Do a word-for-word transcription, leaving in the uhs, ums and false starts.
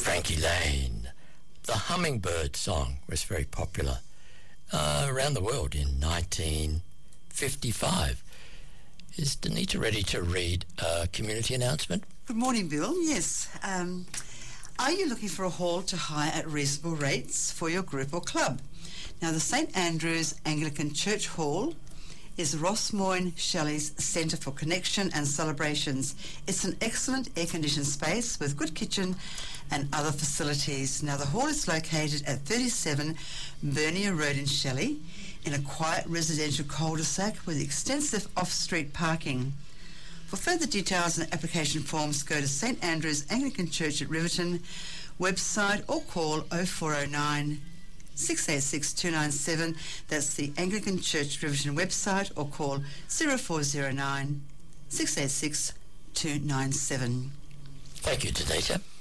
Frankie Lane. The Hummingbird song was very popular uh, around the world in nineteen fifty-five. Is Danita ready to read a community announcement? Good morning, Bill. Yes. Um, are you looking for a hall to hire at reasonable rates for your group or club? Now, the St Andrew's Anglican Church Hall is Ross Moyne Shelley's Centre for Connection and Celebrations. It's an excellent air-conditioned space with good kitchen and other facilities. Now, the hall is located at thirty-seven Bernier Road in Shelley in a quiet residential cul-de-sac with extensive off-street parking. For further details and application forms, go to St Andrew's Anglican Church at Riverton website or call oh four oh nine, six eight six, two nine seven. That's the Anglican Church Riverton website, or call oh four oh nine, six eight six, two nine seven. Thank you, Danita.